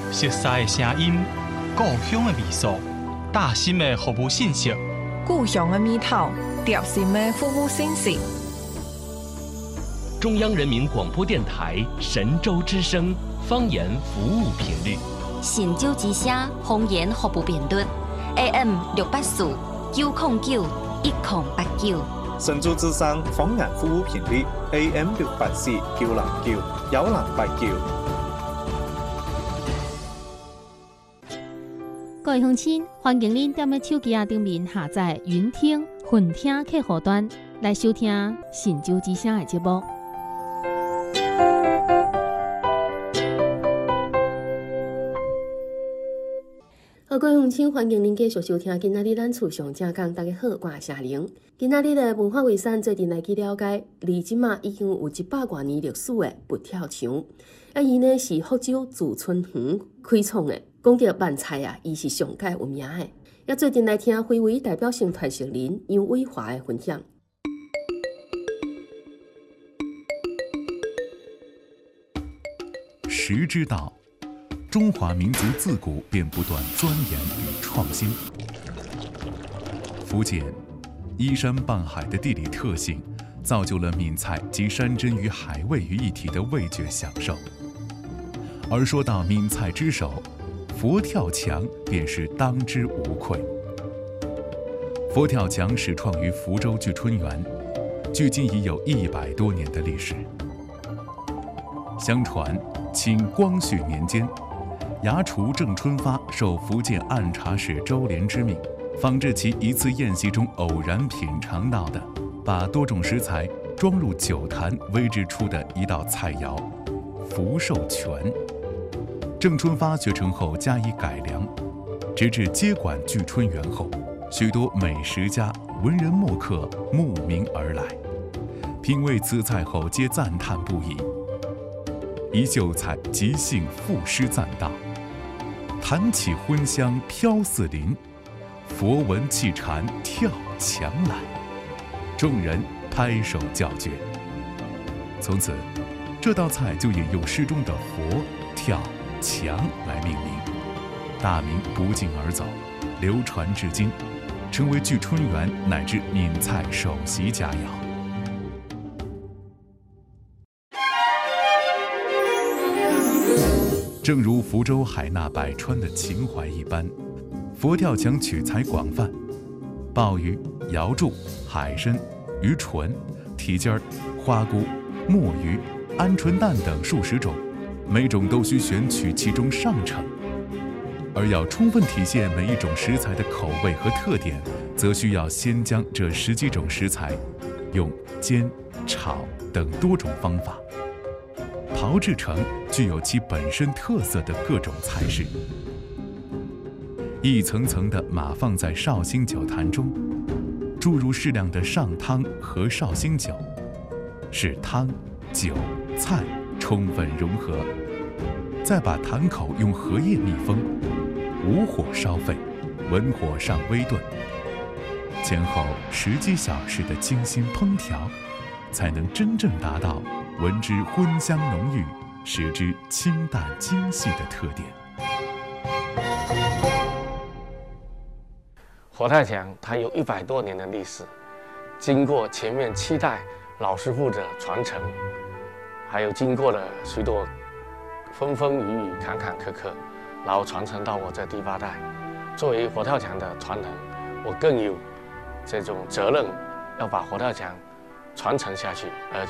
熟悉的声音，故乡的味素，大心的服务信息， 故乡的味道，贴心的服务信息。 中央人民广播电台神州之声方言服务频率， 神州之声方言服务频率 AM 684 909 1089。 神州之声方言服務頻率 AM 684 909 1089。 各位鄉親，歡迎您踮咧手機上面下載雲聽、雲聽客戶端來收聽神州之聲的節目。 各位鄉親，歡迎您繼續收聽今仔日咱厝上正講。大家好，我係夏玲。今仔日的文化遺產最近來去了解，離即馬已經有100多年歷史的佛跳牆。伊呢是福州駐春園開創的。講到萬菜啊，伊是上界有名的。也最近來聽非遺代表性傳承人楊偉華的分享。 食之道，中華民族自古便不斷鑽研與創新。福建依山傍海的地理特性，造就了閩菜集山珍與海味於一體的味覺享受。而說到閩菜之首，佛跳牆便是當之無愧。佛跳牆始創於福州聚春園，距今已有100多年的歷史。相傳清光緒年間，牙廚鄭春發受福建按察使周濂之命，仿製其一次宴席中偶然品嘗到的，把多種食材裝入酒壇煨製出的一道菜肴——福壽全。鄭春發學成後加以改良，直至接管聚春園後，許多美食家、文人墨客慕名而來，品味此菜後皆讚嘆不已。一就菜即興賦詩讚道：“彈起葷香飄四鄰，佛聞氣禪跳牆來。”眾人拍手叫絕。從此，這道菜就引用詩中的佛、跳、牆來命名，大名不脛而走，流傳至今，成為聚春園乃至閩菜首席佳肴。正如福州海納百川的情懷一般，佛跳牆取材廣泛，鮑魚、瑤柱、海參、魚唇、蹄尖、花菇、墨魚、鵪鶉蛋等數十種，每種都需選取其中上乘。而要充分體現每一種食材的口味和特點，則需要先將這10幾種食材用煎、炒等多種方法炮製成具有其本身特色的各種菜式，一層層的碼放在紹興酒壇中，注入適量的上湯和紹興酒，使湯、酒、菜充分融合，再把壇口用荷葉密封，無火燒沸，文火上微燉，前後10幾小時的精心烹調，才能真正達到聞之葷香濃郁，食之清淡精細的特點。 佛跳牆它有100多年的歷史，經過前面7代老師傅的傳承，還有經過了許多風風雨雨、坎坎坷坷，然後傳承到我這第8代。作為佛跳牆的傳人，我更有這種責任，要把佛跳牆傳承下去，